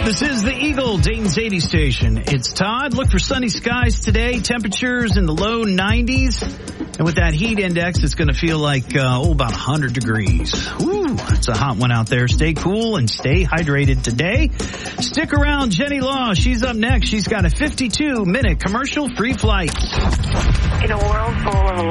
This is the Eagle, Dayton's 80 station. It's Todd. Look for sunny skies today. Temperatures in the low 90s. And with that heat index, it's going to feel like, about 100 degrees. Woo, it's a hot one out there. Stay cool and stay hydrated today. Stick around. Jenny Law, she's up next. She's got a 52-minute commercial-free flight. In a world full of